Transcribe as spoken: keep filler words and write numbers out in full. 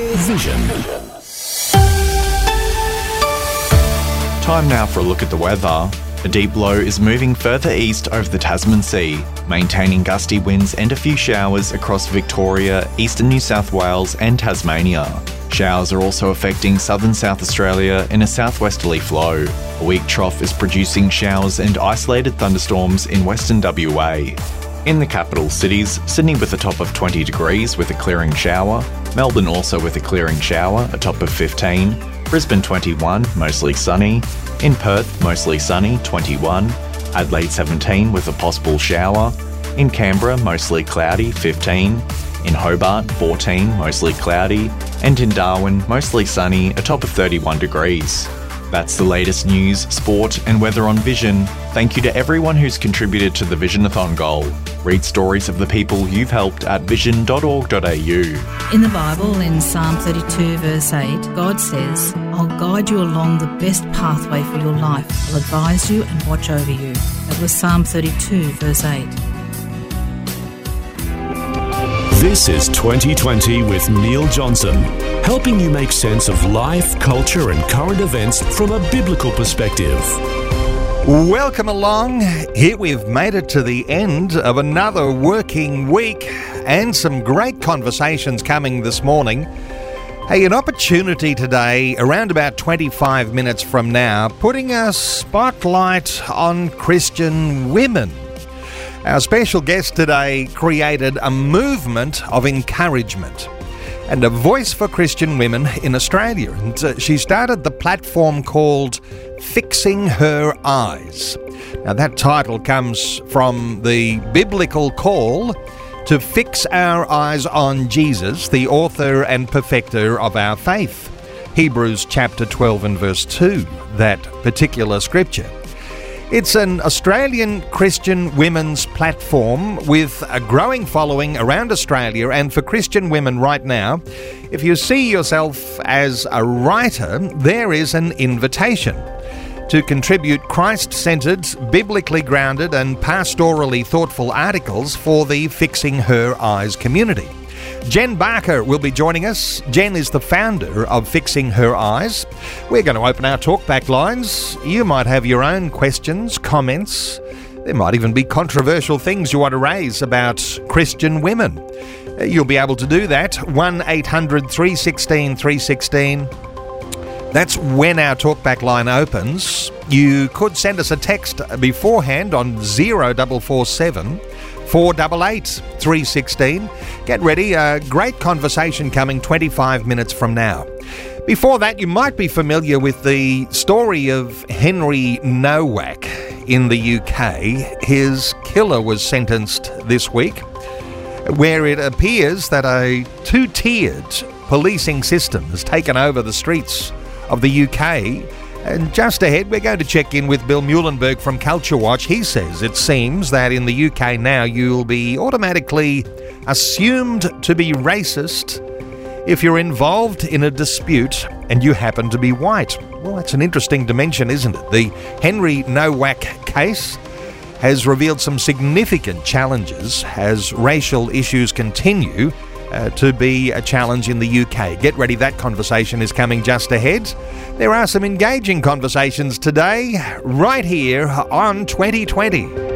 Vision. Time now for a look at the weather. A deep low is moving further east over the Tasman Sea, maintaining gusty winds and a few showers across Victoria, eastern New South Wales and Tasmania. Showers are also affecting southern South Australia in a southwesterly flow. A weak trough is producing showers and isolated thunderstorms in western W A. In the capital cities, Sydney with a top of twenty degrees with a clearing shower, Melbourne also with a clearing shower, a top of fifteen, Brisbane twenty-one, mostly sunny, in Perth mostly sunny, twenty-one, Adelaide seventeen with a possible shower, in Canberra mostly cloudy, fifteen, in Hobart fourteen, mostly cloudy, and in Darwin mostly sunny, a top of thirty-one degrees. That's the latest news, sport and weather on Vision. Thank you to everyone who's contributed to the Visionathon goal. Read stories of the people you've helped at vision dot org dot a u. In the Bible, in Psalm thirty-two verse eight, God says, I'll guide you along the best pathway for your life. I'll advise you and watch over you. That was Psalm thirty-two verse eight. This is twenty twenty with Neil Johnson, helping you make sense of life, culture and current events from a biblical perspective. Welcome along. Here we've made it to the end of another working week and some great conversations coming this morning. Hey, an opportunity today, around about twenty-five minutes from now, putting a spotlight on Christian women. Our special guest today created a movement of encouragement and a voice for Christian women in Australia. And uh, she started the platform called Fixing Her Eyes. Now that title comes from the biblical call to fix our eyes on Jesus, the author and perfecter of our faith. Hebrews chapter twelve and verse two, that particular scripture. It's an Australian Christian women's platform with a growing following around Australia, and for Christian women right now, if you see yourself as a writer, there is an invitation to contribute Christ-centred, biblically grounded and pastorally thoughtful articles for the Fixing Her Eyes community. Jen Barker will be joining us. Jen is the founder of Fixing Her Eyes. We're going to open our talkback lines. You might have your own questions, comments. There might even be controversial things you want to raise about Christian women. You'll be able to do that. one eight hundred three one six three one six. That's when our talkback line opens. You could send us a text beforehand on zero four four seven four eight eight three one six. Get ready, a great conversation coming twenty-five minutes from now. Before that, you might be familiar with the story of Henry Nowak in the U K. His killer was sentenced this week, where it appears that a two-tiered policing system has taken over the streets of the U K. And just ahead, we're going to check in with Bill Muhlenberg from Culture Watch. He says it seems that in the U K now you'll be automatically assumed to be racist if you're involved in a dispute and you happen to be white. Well, that's an interesting dimension, isn't it? The Henry Nowak case has revealed some significant challenges as racial issues continue Uh, to be a challenge in the U K. Get ready, that conversation is coming just ahead. There are some engaging conversations today, right here on twenty twenty.